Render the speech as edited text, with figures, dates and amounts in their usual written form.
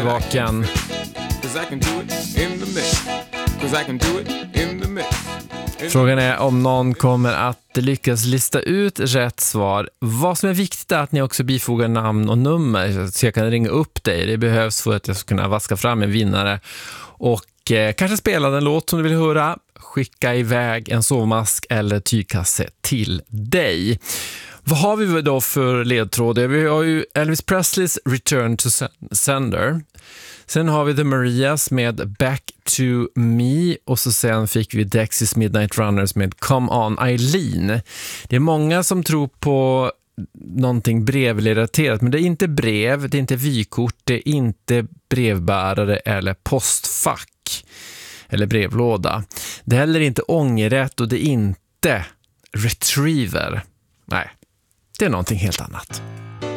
vaken. Frågan är om någon kommer att lyckas lista ut rätt svar. Vad som är viktigt är att ni också bifogar namn och nummer så jag kan ringa upp dig. Det behövs för att jag ska kunna vaska fram en vinnare. Och kanske spela den låt som du vill höra. Skicka iväg en sovmask eller tygkasse till dig. Vad har vi då för ledtrådar? Vi har ju Elvis Presleys Return to Sender. Sen har vi The Marias med Back to Me. Och så sen fick vi Dexys Midnight Runners med Come On Eileen. Det är många som tror på någonting brevrelaterat. Men det är inte brev, det är inte vykort, det är inte brevbärare eller postfack. Eller brevlåda. Det är heller inte ångerrätt och det är inte retriever. Nej, det är någonting helt annat.